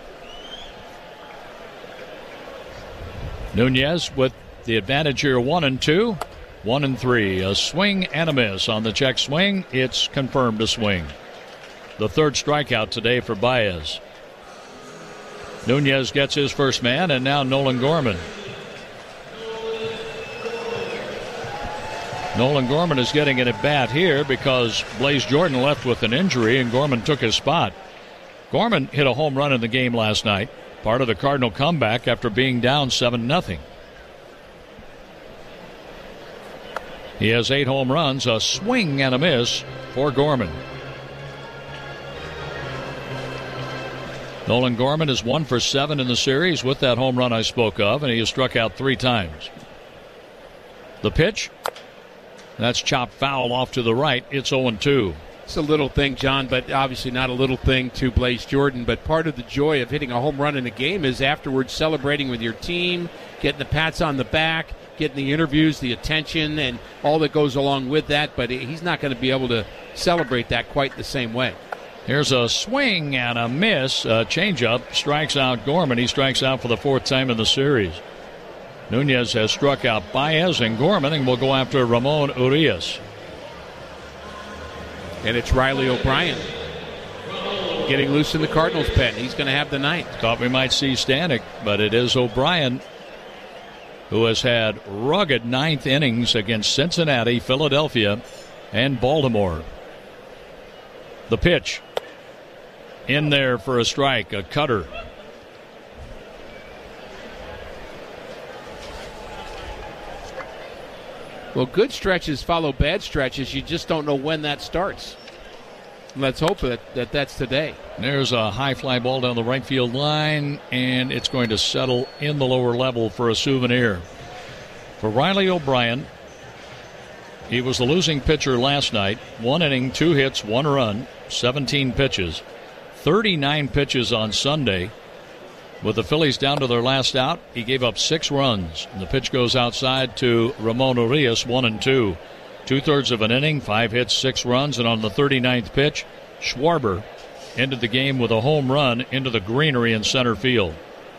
Nunez with the advantage here, 1-2, 1-3. A swing and a miss on the check swing. It's confirmed a swing. The 3rd strikeout today for Baez. Nunez gets his first man, and now Nolan Gorman. Nolan Gorman is getting an at-bat here because Blaze Jordan left with an injury, and Gorman took his spot. Gorman hit a home run in the game last night, part of the Cardinal comeback after being down 7-0. He has 8 home runs, a swing and a miss for Gorman. Nolan Gorman is 1 for 7 in the series with that home run I spoke of, and he has struck out 3 times. The pitch, that's chopped foul off to the right. It's 0-2. It's a little thing, John, but obviously not a little thing to Blaze Jordan. But part of the joy of hitting a home run in a game is afterwards celebrating with your team, getting the pats on the back, getting the interviews, the attention, and all that goes along with that. But he's not going to be able to celebrate that quite the same way. Here's a swing and a miss. A changeup strikes out Gorman. He strikes out for the 4th time in the series. Nunez has struck out Baez and Gorman and will go after Ramon Urias. And it's Riley O'Brien getting loose in the Cardinals' pen. He's going to have the night. Thought we might see Stanek, but it is O'Brien, who has had rugged 9th innings against Cincinnati, Philadelphia, and Baltimore. The pitch. In there for a strike, a cutter. Well, good stretches follow bad stretches. You just don't know when that starts. Let's hope that's today. There's a high fly ball down the right field line, and it's going to settle in the lower level for a souvenir. For Riley O'Brien, he was the losing pitcher last night. 1 inning, 2 hits, 1 run, 17 pitches. 39 pitches on Sunday. With the Phillies down to their last out, he gave up 6 runs. And the pitch goes outside to Ramon Urias, 1-2. 2/3 of an inning, 5 hits, 6 runs, and on the 39th pitch, Schwarber ended the game with a home run into the greenery in center field.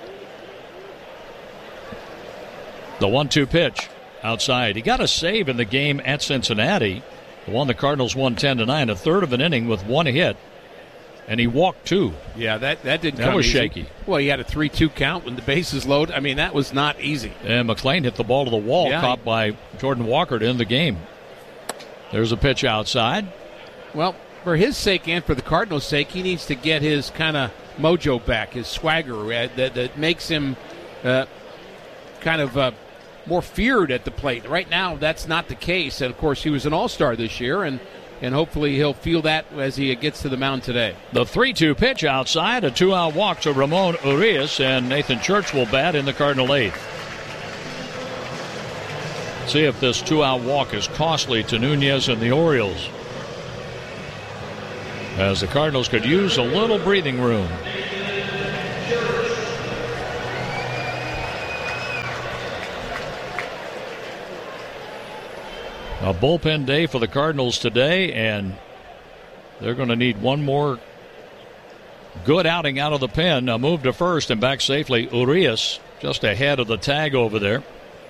The 1-2 pitch outside. He got a save in the game at Cincinnati. The one the Cardinals won 10-9, a third of an inning with 1 hit. And he walked 2. Yeah, that didn't come That was easy. shaky. Well, he had a 3-2 count when the bases loaded. I mean, that was not easy. And McClain hit the ball to the wall, caught by Jordan Walker to end the game. There's a pitch outside. Well, for his sake and for the Cardinals' sake, he needs to get his kind of mojo back, his swagger that makes him more feared at the plate. Right now, that's not the case. And, of course, he was an all-star this year, and hopefully he'll feel that as he gets to the mound today. The 3-2 pitch outside, a 2-out walk to Ramon Urias, and Nathan Church will bat in the Cardinal 8th. See if this 2-out walk is costly to Nunez and the Orioles. as the Cardinals could use a little breathing room. A bullpen day for the Cardinals today, and they're going to need one more good outing out of the pen. A move to first and back safely. Urias just ahead of the tag over there.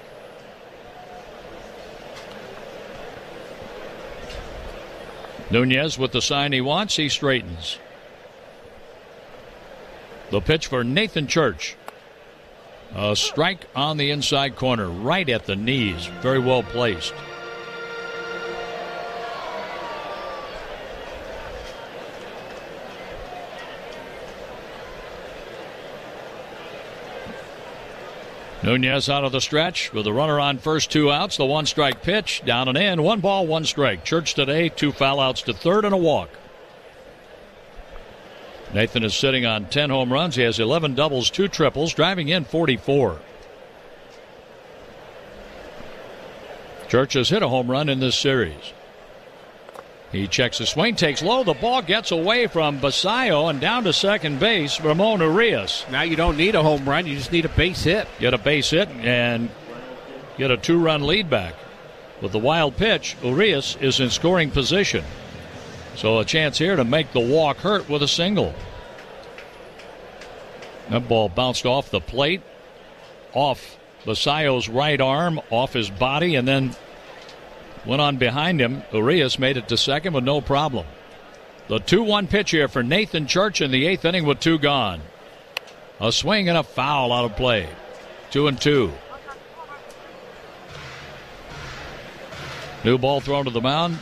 Nunez with the sign he wants. He straightens. The pitch for Nathan Church. A strike on the inside corner, right at the knees. Very well placed. Nunez out of the stretch with a runner on first, 2 outs. The 1-strike pitch, down and in. 1 ball, 1 strike. Church today, 2 foul outs to third and a walk. Nathan is sitting on 10 home runs. He has 11 doubles, 2 triples, driving in 44. Church has hit a home run in this series. He checks the swing, takes low. The ball gets away from Basayo and down to second base, Ramon Urias. Now you don't need a home run. You just need a base hit. Get a base hit and get a 2-run lead back. With the wild pitch, Urias is in scoring position. So a chance here to make the walk hurt with a single. That ball bounced off the plate, off Basayo's right arm, off his body, and then went on behind him. Urias made it to second with no problem. The 2-1 pitch here for Nathan Church in the 8th inning with 2 gone. A swing and a foul out of play. 2-2. New ball thrown to the mound.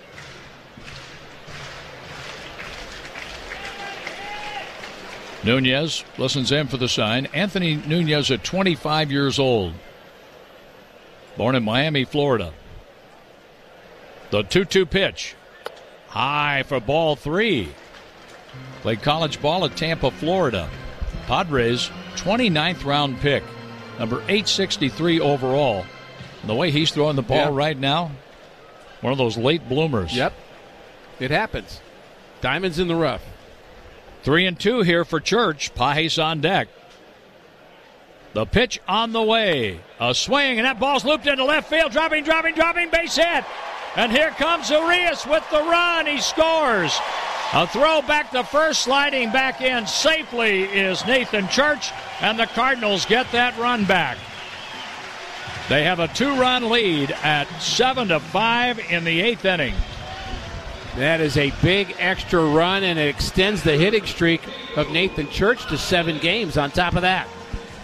Nunez listens in for the sign. Anthony Nunez at 25 years old. Born in Miami, Florida. The 2-2 pitch. High for ball 3. Played college ball at Tampa, Florida. Padres 29th round pick. Number 863 overall. And the way he's throwing the ball right now, one of those late bloomers. Yep. It happens. Diamonds in the rough. 3-2 here for Church. Pages on deck. The pitch on the way. A swing, and that ball's looped into left field. Dropping, base hit. And here comes Urias with the run. He scores. A throw back to first, sliding back in safely is Nathan Church, and the Cardinals get that run back. They have a 2-run lead at 7-5 in the 8th inning. That is a big extra run, and it extends the hitting streak of Nathan Church to 7 games on top of that.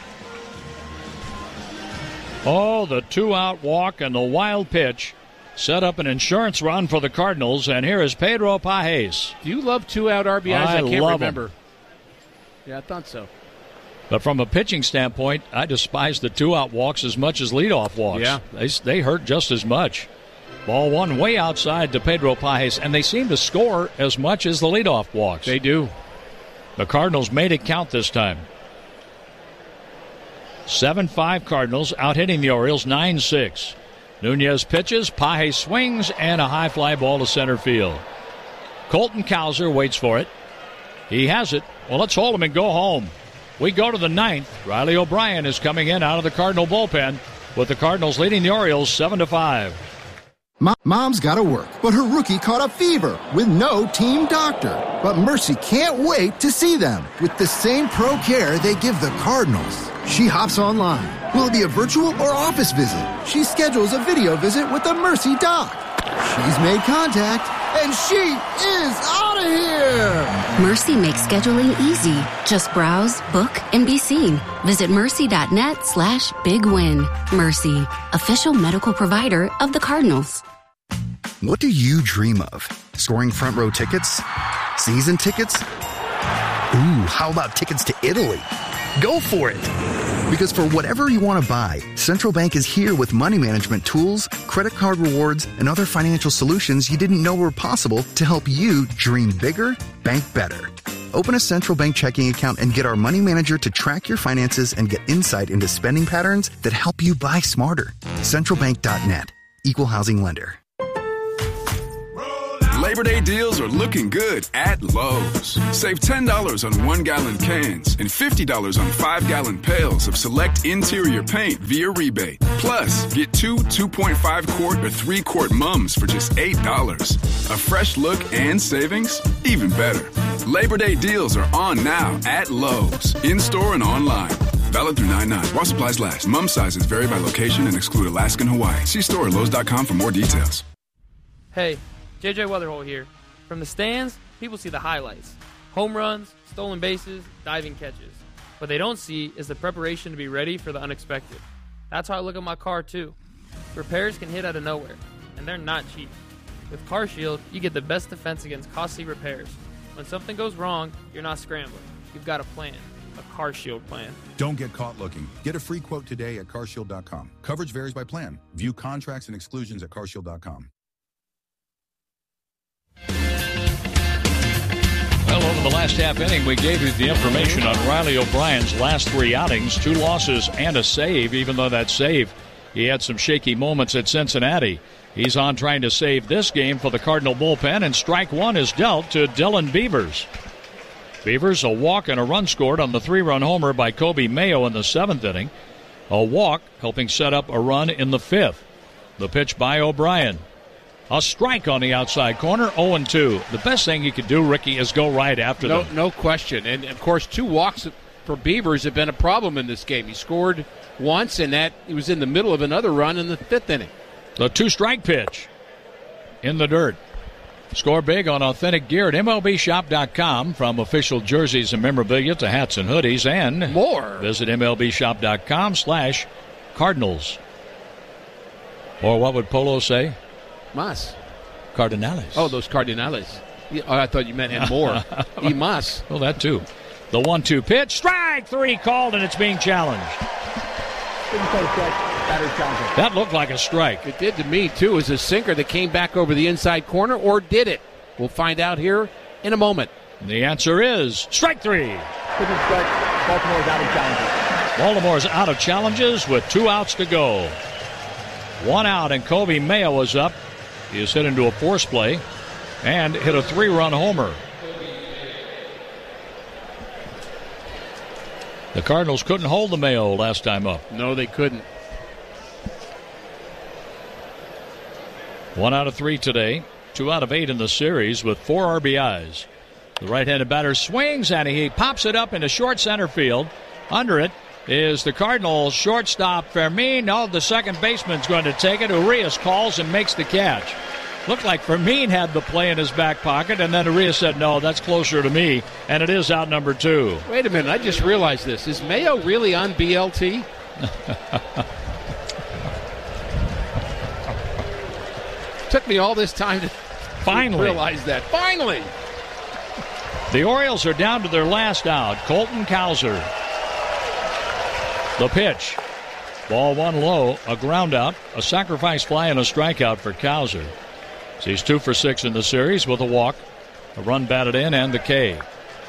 Oh, the 2-out walk and the wild pitch set up an insurance run for the Cardinals, and here is Pedro Pages. Do you love 2-out RBIs? I can't remember. Them. Yeah, I thought so. But from a pitching standpoint, I despise the 2-out walks as much as leadoff walks. Yeah. They hurt just as much. Ball 1 way outside to Pedro Pages, and they seem to score as much as the leadoff walks. They do. The Cardinals made it count this time. 7-5 Cardinals, out-hitting the Orioles 9-6. Nunez pitches, Pages swings, and a high fly ball to center field. Colton Cowser waits for it. He has it. Well, let's hold him and go home. We go to the 9th. Riley O'Brien is coming in out of the Cardinal bullpen with the Cardinals leading the Orioles 7-5. Mom's got to work, but her rookie caught a fever with no team doctor. But Mercy can't wait to see them with the same pro care they give the Cardinals. She hops online. Will it be a virtual or office visit? She schedules a video visit with the Mercy doc. She's made contact, and she is out of here! Mercy makes scheduling easy. Just browse, book, and be seen. Visit mercy.net/bigwin. Mercy, official medical provider of the Cardinals. What do you dream of? Scoring front row tickets? Season tickets? Ooh, how about tickets to Italy? Go for it! Because for whatever you want to buy, Central Bank is here with money management tools, credit card rewards, and other financial solutions you didn't know were possible to help you dream bigger, bank better. Open a Central Bank checking account and get our money manager to track your finances and get insight into spending patterns that help you buy smarter. CentralBank.net. Equal housing lender. Labor Day deals are looking good at Lowe's. Save $10 on 1-gallon cans and $50 on 5-gallon pails of select interior paint via rebate. Plus, get 2 2.5-quart or 3-quart mums for just $8. A fresh look and savings? Even better. Labor Day deals are on now at Lowe's, in-store and online. Valid through 9/9. While supplies last. Mum sizes vary by location and exclude Alaska and Hawaii. See store at Lowe's.com for more details. Hey, JJ Weatherhole here. From the stands, people see the highlights. Home runs, stolen bases, diving catches. What they don't see is the preparation to be ready for the unexpected. That's how I look at my car, too. Repairs can hit out of nowhere, and they're not cheap. With CarShield, you get the best defense against costly repairs. When something goes wrong, you're not scrambling. You've got a plan. A CarShield plan. Don't get caught looking. Get a free quote today at carshield.com. Coverage varies by plan. View contracts and exclusions at carshield.com. Well, over the last half inning, we gave you the information on Riley O'Brien's last 3 outings, 2 losses and a save, even though that save, he had some shaky moments at Cincinnati. He's on trying to save this game for the Cardinal bullpen, and strike 1 is dealt to Dylan Beavers. Beavers, a walk and a run scored on the 3-run homer by Kobe Mayo in the 7th inning. A walk helping set up a run in the 5th. The pitch by O'Brien. A strike on the outside corner, 0-2. The best thing you could do, Ricky, is go right after them. No question. And, of course, 2 walks for Beavers have been a problem in this game. He scored once, and that he was in the middle of another run in the 5th inning. The 2-strike pitch in the dirt. Score big on authentic gear at MLBshop.com. From official jerseys and memorabilia to hats and hoodies and more. Visit MLBshop.com/Cardinals. Or what would Polo say? Mas. Cardinales. Oh, those Cardinales. I thought you meant and more. Y mas. Well, that too. The 1-2 pitch. Strike 3 called, and it's being challenged. That looked like a strike. It did to me, too. It was a sinker that came back over the inside corner, or did it? We'll find out here in a moment. The answer is strike 3. Baltimore's out of challenges. Baltimore's out of challenges with 2 outs to go. 1 out, and Kobe Mayo is up. He is hit into a force play and hit a 3-run homer. The Cardinals couldn't hold the Mayo last time up. No, they couldn't. 1 out of 3 today. 2 out of 8 in the series with 4 RBIs. The right-handed batter swings, and he pops it up into short center field. Under it is the Cardinals shortstop Fermin. No, the second baseman's going to take it. Urias calls and makes the catch. Looked like Fermin had the play in his back pocket, and then Urias said, no, that's closer to me, and it is out number 2. Wait a minute, I just realized this. Is Mayo really on BLT? Took me all this time to realize that. Finally! The Orioles are down to their last out. Colton Cowser. The pitch. Ball 1 low, a ground out, a sacrifice fly, and a strikeout for Cowser. So he's 2 for 6 in the series with a walk, a run batted in, and the K.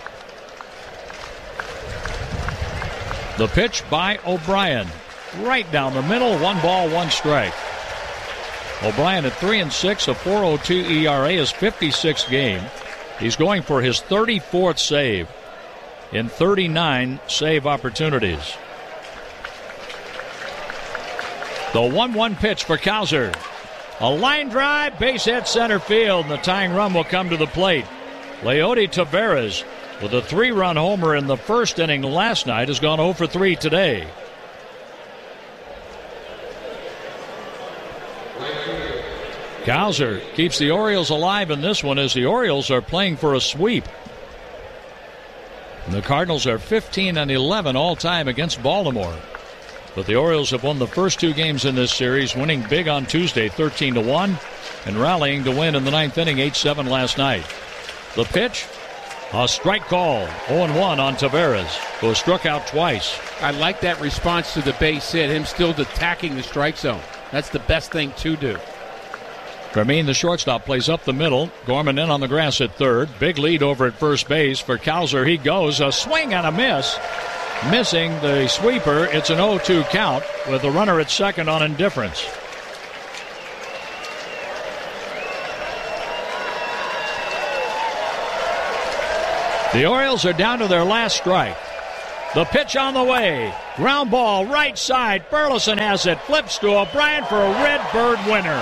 The pitch by O'Brien. Right down the middle, 1 ball, 1 strike. O'Brien at 3-6, a 4.02 ERA, his 56th game. He's going for his 34th save in 39 save opportunities. The 1-1 pitch for Cowser. A line drive, base hit center field, and the tying run will come to the plate. Leody Taveras, with a 3-run homer in the first inning last night, has gone 0 for 3 today. Cowser keeps the Orioles alive in this one as the Orioles are playing for a sweep. And the Cardinals are 15-11 all-time against Baltimore. But the Orioles have won the first 2 games in this series, winning big on Tuesday 13-1 and rallying to win in the 9th inning 8-7 last night. The pitch, a strike call, 0-1 on Taveras, who was struck out twice. I like that response to the base hit, him still attacking the strike zone. That's the best thing to do. Fermin, the shortstop, plays up the middle. Gorman in on the grass at third. Big lead over at first base for Cowser. He goes, a swing and a miss. Missing the sweeper. It's an 0-2 count with the runner at second on indifference. The Orioles are down to their last strike. The pitch on the way. Ground ball, right side. Burleson has it. Flips to O'Brien for a Redbird winner.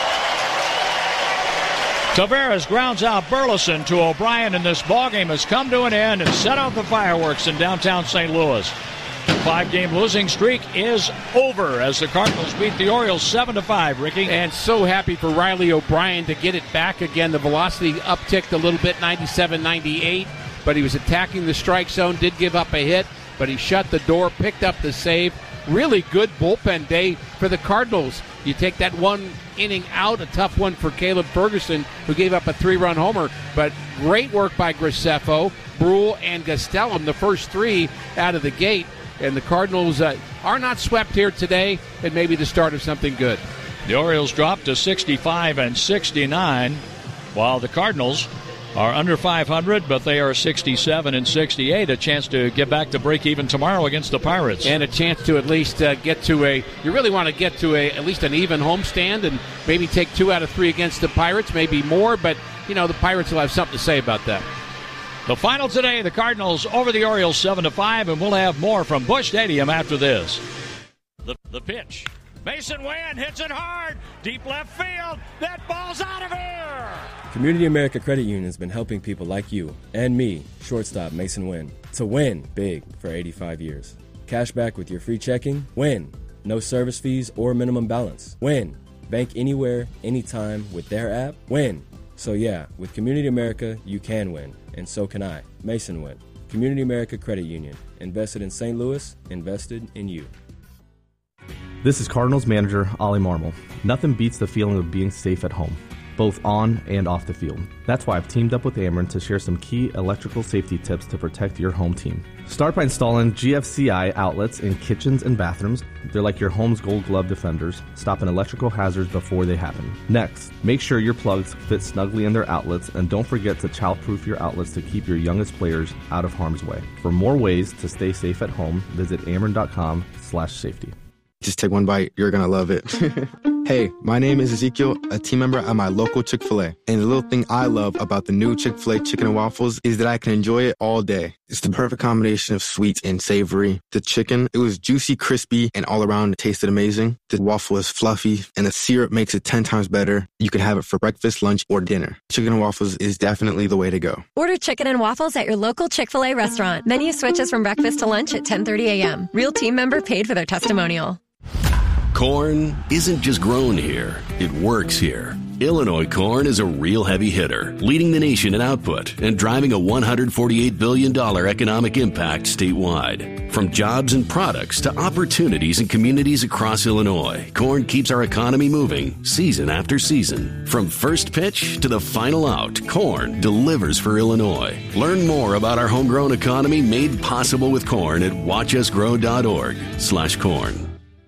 Taveras grounds out Burleson to O'Brien, and this ballgame has come to an end and set off the fireworks in downtown St. Louis. 5-game losing streak is over as the Cardinals beat the Orioles 7-5, Ricky. And so happy for Riley O'Brien to get it back again. The velocity upticked a little bit, 97-98, but he was attacking the strike zone, did give up a hit, but he shut the door, picked up the save. Really good bullpen day for the Cardinals. You take that one inning out, a tough one for Caleb Ferguson, who gave up a 3-run homer, but great work by Graceffo, Brule, and Gastelum, the first 3 out of the gate. And the Cardinals are not swept here today, and maybe the start of something good. The Orioles dropped to 65-69, while the Cardinals are under 500, but they are 67-68. A chance to get back to break even tomorrow against the Pirates, and a chance to at least get to a. You really want to get to at least an even homestand, and maybe take 2 out of 3 against the Pirates, maybe more. But the Pirates will have something to say about that. The final today, the Cardinals over the Orioles 7-5, and we'll have more from Busch Stadium after this. The pitch. Mason Wynn hits it hard. Deep left field. That ball's out of here. Community America Credit Union has been helping people like you and me, shortstop Mason Wynn, to win big for 85 years. Cash back with your free checking. Win. No service fees or minimum balance. Win. Bank anywhere, anytime with their app. Win. So yeah, with Community America, you can win. And so can I, Mason Wynn. Community America Credit Union. Invested in St. Louis, invested in you. This is Cardinals manager Ollie Marmol. Nothing beats the feeling of being safe at home, both on and off the field. That's why I've teamed up with Ameren to share some key electrical safety tips to protect your home team. Start by installing GFCI outlets in kitchens and bathrooms. They're like your home's gold glove defenders, stopping electrical hazards before they happen. Next, make sure your plugs fit snugly in their outlets, and don't forget to childproof your outlets to keep your youngest players out of harm's way. For more ways to stay safe at home, visit ameren.com/safety. Just take one bite. You're going to love it. Hey, my name is Ezekiel, a team member at my local Chick-fil-A. And the little thing I love about the new Chick-fil-A chicken and waffles is that I can enjoy it all day. It's the perfect combination of sweet and savory. The chicken, it was juicy, crispy, and all around it tasted amazing. The waffle is fluffy, and the syrup makes it 10 times better. You can have it for breakfast, lunch, or dinner. Chicken and waffles is definitely the way to go. Order chicken and waffles at your local Chick-fil-A restaurant. Menu switches from breakfast to lunch at 10:30 a.m. Real team member paid for their testimonial. Corn isn't just grown here, it works here. Illinois corn is a real heavy hitter, leading the nation in output and driving a $148 billion economic impact statewide. From jobs and products to opportunities in communities across Illinois, corn keeps our economy moving season after season. From first pitch to the final out, corn delivers for Illinois. Learn more about our homegrown economy made possible with corn at watchusgrow.org/corn.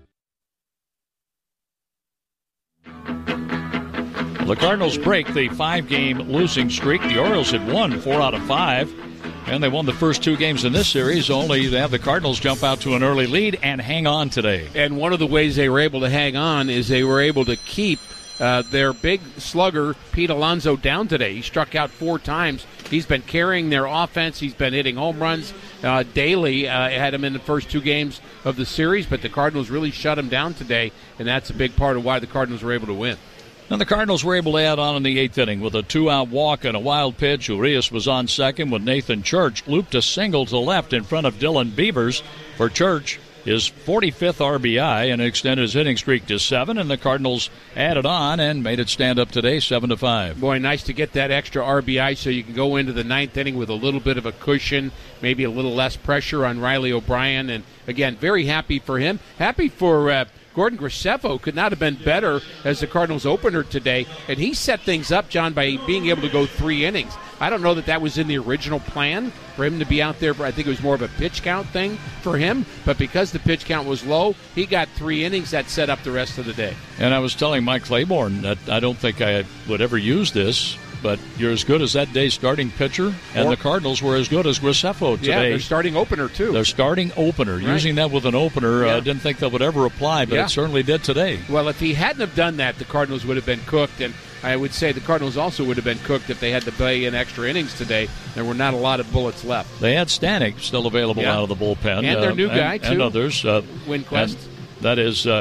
The Cardinals break the 5-game losing streak. The Orioles had won 4 out of 5, and they won the first 2 games in this series, only to have the Cardinals jump out to an early lead and hang on today. And one of the ways they were able to hang on is they were able to keep their big slugger, Pete Alonso, down today. He struck out 4 times. He's been carrying their offense. He's been hitting home runs daily. Had him in the first 2 games of the series, but the Cardinals really shut him down today, and that's a big part of why the Cardinals were able to win. And the Cardinals were able to add on in the 8th inning with a 2-out walk and a wild pitch. Urias was on second with Nathan Church looped a single to left in front of Dylan Beavers for Church, his 45th RBI, and extended his hitting streak to 7. And the Cardinals added on and made it stand up today 7-5. Boy, nice to get that extra RBI so you can go into the 9th inning with a little bit of a cushion, maybe a little less pressure on Riley O'Brien. And again, very happy for him. Happy for Gordon Graceffo. Could not have been better as the Cardinals opener today. And he set things up, John, by being able to go 3 innings. I don't know that was in the original plan for him to be out there. I think it was more of a pitch count thing for him. But because the pitch count was low, he got 3 innings. That set up the rest of the day. And I was telling Mike Claiborne that I don't think I would ever use this, but you're as good as that day's starting pitcher, and the Cardinals were as good as Graceffo today. Yeah, their starting opener, too. Their starting opener. Right. Using that with an opener, I didn't think that would ever apply, but it certainly did today. Well, if he hadn't have done that, the Cardinals would have been cooked. And I would say the Cardinals also would have been cooked if they had to play in extra innings today. There were not a lot of bullets left. They had Stanek still available out of the bullpen. And their new guy, too. And others. Winquist. That is